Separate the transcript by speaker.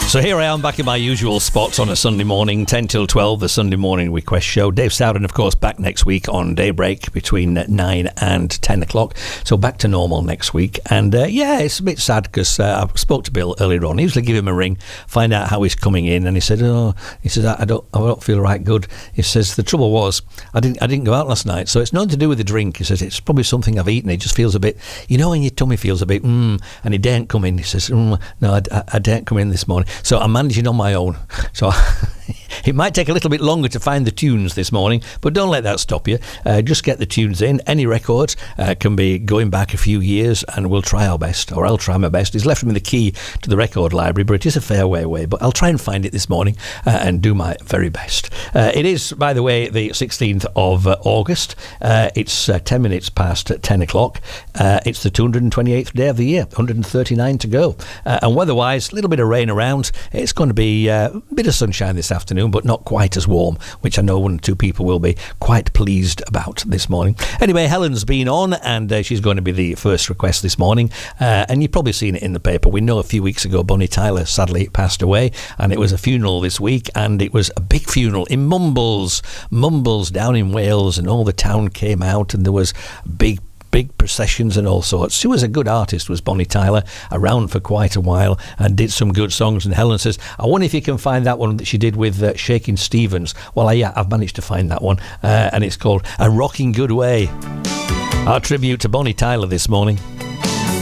Speaker 1: So here I am back in my usual spots on a Sunday morning, 10 till 12, the Sunday morning request show. Dave Stowden, of course, back next week on Daybreak between 9 and 10 o'clock. So back to normal next week. And yeah, it's a bit sad because I spoke to Bill earlier on. I usually give him a ring, find out how he's coming in. And he said, I don't feel right good. He says, the trouble was, I didn't go out last night. So it's nothing to do with the drink. He says, it's probably something I've eaten. It just feels a bit, when your tummy feels a bit, and he daren't come in. He says, no, I daren't come in this morning. So I'm managing on my own. So it might take a little bit longer to find the tunes this morning, but don't let that stop you. Just get the tunes in. Any records can be going back a few years, and we'll try our best, or I'll try my best. He's left me the key to the record library, but it is a fair way away. But I'll try and find it this morning and do my very best. It is, by the way, the 16th of August. It's 10 minutes past 10 o'clock. It's the 228th day of the year, 139 to go. And weather-wise, a little bit of rain around. It's going to be a bit of sunshine this afternoon, but not quite as warm, which I know one or two people will be quite pleased about this morning. Anyway, Helen's been on, and she's going to be the first request this morning. And you've probably seen it in the paper. We know a few weeks ago Bonnie Tyler sadly passed away, and it was a funeral this week, and it was a big funeral in Mumbles down in Wales, and all the town came out, and there was big processions and all sorts. She was a good artist, was Bonnie Tyler, around for quite a while and did some good songs. And Helen says, I wonder if you can find that one that she did with Shakin' Stevens. Well, yeah, I've managed to find that one, and it's called A Rocking Good Way. Our tribute to Bonnie Tyler this morning.